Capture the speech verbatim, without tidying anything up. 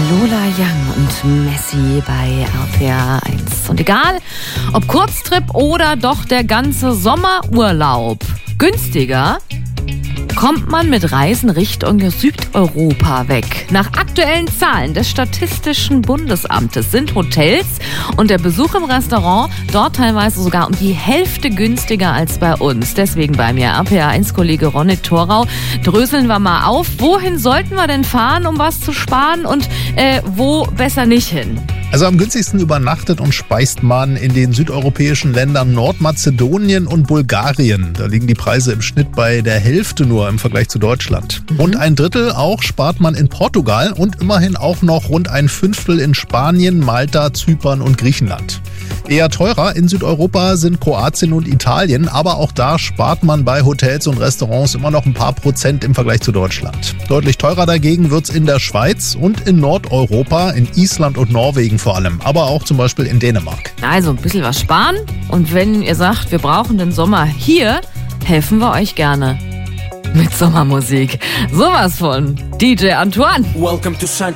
Lola Young und Messi bei R P R eins. Und egal, ob Kurztrip oder doch der ganze Sommerurlaub, günstiger kommt man mit Reisen Richtung Südeuropa weg. Nach aktuellen Zahlen des Statistischen Bundesamtes sind Hotels und der Besuch im Restaurant dort teilweise sogar um die Hälfte günstiger als bei uns. Deswegen bei mir R P R eins Kollege Ronny Thorau. Dröseln wir mal auf. Wohin sollten wir denn fahren, um was zu sparen und äh, wo besser nicht hin? Also am günstigsten übernachtet und speist man in den südeuropäischen Ländern Nordmazedonien und Bulgarien. Da liegen die Preise im Schnitt bei der Hälfte nur im Vergleich zu Deutschland. Mhm. Und ein Drittel auch spart man in Portugal und immerhin auch noch rund ein Fünftel in Spanien, Malta, Zypern und Griechenland. Eher teurer in Südeuropa sind Kroatien und Italien, aber auch da spart man bei Hotels und Restaurants immer noch ein paar Prozent im Vergleich zu Deutschland. Deutlich teurer dagegen wird's in der Schweiz und in Nordeuropa, in Island und Norwegen vor allem, aber auch zum Beispiel in Dänemark. Also ein bisschen was sparen und wenn ihr sagt, wir brauchen den Sommer hier, helfen wir euch gerne mit Sommermusik. Sowas von D J Antoine. Welcome to Saint